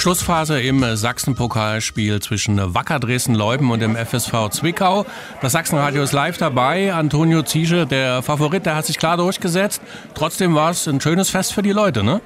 Schlussphase im Sachsenpokalspiel zwischen Wacker Dresden-Leuthen und dem FSV Zwickau. Das Sachsenradio ist live dabei. Antonio Ziesche, der Favorit, der hat sich klar durchgesetzt. Trotzdem war es ein schönes Fest für die Leute, ne?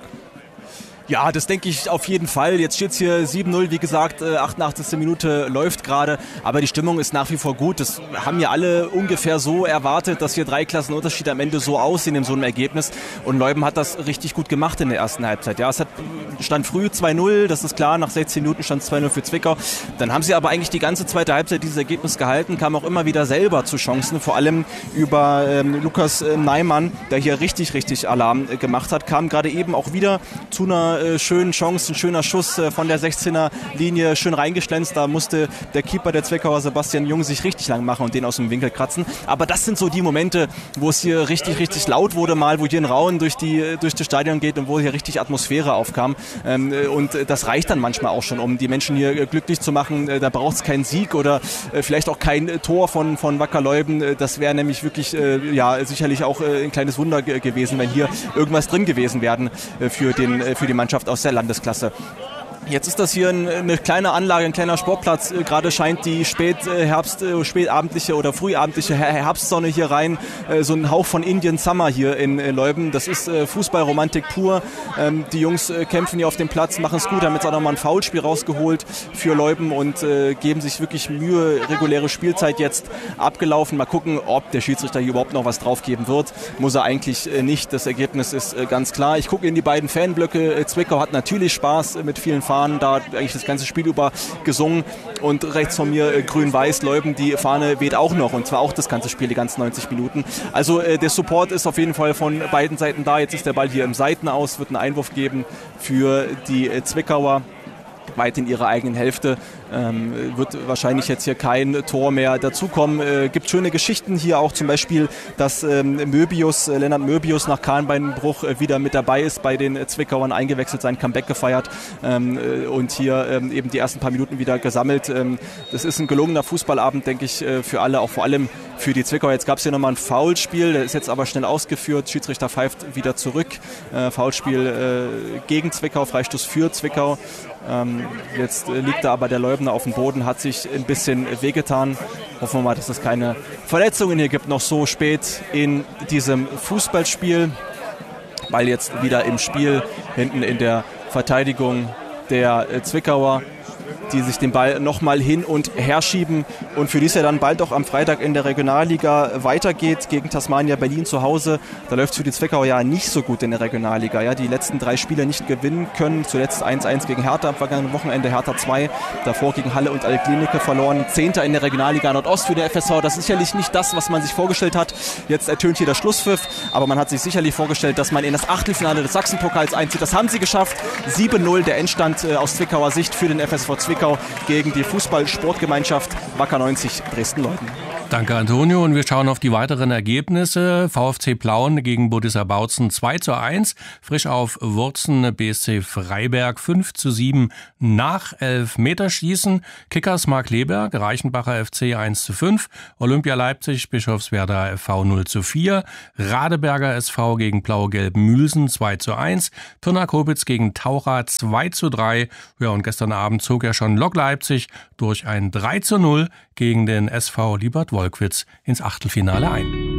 Ja, das denke ich auf jeden Fall. Jetzt steht es hier 7-0, wie gesagt, 88. Minute läuft gerade, aber die Stimmung ist nach wie vor gut. Das haben ja alle ungefähr so erwartet, dass hier 3 Klassen Unterschied am Ende so aussehen in so einem Ergebnis. Und Leuthen hat das richtig gut gemacht in der ersten Halbzeit. Ja, es stand früh 2-0, das ist klar, nach 16 Minuten stand es 2-0 für Zwickau. Dann haben sie aber eigentlich die ganze zweite Halbzeit dieses Ergebnis gehalten, kamen auch immer wieder selber zu Chancen, vor allem über Lukas Neimann, der hier richtig Alarm gemacht hat, kam gerade eben auch wieder zu einer schönen Chance, ein schöner Schuss von der 16er Linie, schön reingeschlänzt. Da musste der Keeper der Zwickauer, Sebastian Jung, sich richtig lang machen und den aus dem Winkel kratzen. Aber das sind so die Momente, wo es hier richtig laut wurde mal, wo hier ein Raunen durch das Stadion geht und wo hier richtig Atmosphäre aufkam. Und das reicht dann manchmal auch schon, um die Menschen hier glücklich zu machen. Da braucht es keinen Sieg oder vielleicht auch kein Tor von Wacker Leuthen. Das wäre nämlich wirklich sicherlich auch ein kleines Wunder gewesen, wenn hier irgendwas drin gewesen wären für die Mannschaft aus der Landesklasse. Jetzt ist das hier eine kleine Anlage, ein kleiner Sportplatz. Gerade scheint die spätabendliche oder frühabendliche Herbstsonne hier rein. So ein Hauch von Indian Summer hier in Leuthen. Das ist Fußballromantik pur. Die Jungs kämpfen hier auf dem Platz, machen es gut, haben jetzt auch nochmal ein Foulspiel rausgeholt für Leuthen und geben sich wirklich Mühe. Reguläre Spielzeit jetzt abgelaufen. Mal gucken, ob der Schiedsrichter hier überhaupt noch was drauf geben wird. Muss er eigentlich nicht. Das Ergebnis ist ganz klar. Ich gucke in die beiden Fanblöcke. Zwickau hat natürlich Spaß mit vielen Fahnen. Da hat eigentlich das ganze Spiel über gesungen und rechts von mir grün-weiß Leuthen, die Fahne weht auch noch und zwar auch das ganze Spiel, die ganzen 90 Minuten. Also der Support ist auf jeden Fall von beiden Seiten da. Jetzt ist der Ball hier im Seitenaus, wird einen Einwurf geben für die Zwickauer. Weit in ihrer eigenen Hälfte. Wird wahrscheinlich jetzt hier kein Tor mehr dazukommen. Gibt schöne Geschichten hier auch, zum Beispiel, dass Lennart Möbius nach Kahnbeinbruch wieder mit dabei ist, bei den Zwickauern eingewechselt, sein Comeback gefeiert und hier eben die ersten paar Minuten wieder gesammelt. Das ist ein gelungener Fußballabend, denke ich, für alle, auch vor allem für die Zwickauer. Jetzt gab es hier nochmal ein Foulspiel, der ist jetzt aber schnell ausgeführt. Schiedsrichter pfeift wieder zurück. Foulspiel gegen Zwickau, Freistoß für Zwickau. Jetzt liegt da aber der Leuthener auf dem Boden, hat sich ein bisschen wehgetan. Hoffen wir mal, dass es keine Verletzungen hier gibt, noch so spät in diesem Fußballspiel. Ball jetzt wieder im Spiel, hinten in der Verteidigung der Zwickauer, die sich den Ball nochmal hin und her schieben und für die es ja dann bald auch am Freitag in der Regionalliga weitergeht gegen Tasmania Berlin zu Hause. Da läuft es für die Zwickauer ja nicht so gut in der Regionalliga. Ja, die letzten 3 Spiele nicht gewinnen können. Zuletzt 1-1 gegen Hertha am vergangenen Wochenende, Hertha 2. Davor gegen Halle und Altklinike verloren. 10. in der Regionalliga Nordost für den FSV. Das ist sicherlich nicht das, was man sich vorgestellt hat. Jetzt ertönt hier der Schlusspfiff, aber man hat sich sicherlich vorgestellt, dass man in das Achtelfinale des Sachsenpokals einzieht. Das haben sie geschafft. 7-0 der Endstand aus Zwickauer Sicht für den FSV Zwickau gegen die Fußball-Sportgemeinschaft Wacker 90 Dresden-Leuthen. Danke, Antonio. Und wir schauen auf die weiteren Ergebnisse. VfC Plauen gegen Budisser Bautzen 2:1. Frisch auf Wurzen BSC Freiberg 5:7 nach Elfmeterschießen. Kickers Mark Leberg, Reichenbacher FC 1:5. Olympia Leipzig, Bischofswerda FV 0:4. Radeberger SV gegen Blau-Gelb Mülsen 2:1. Pirna Kobitz gegen Taucher 2:3. Ja, und gestern Abend zog ja schon Lok Leipzig durch ein 3:0 gegen den SV Liebert Wolkwitz ins Achtelfinale ein.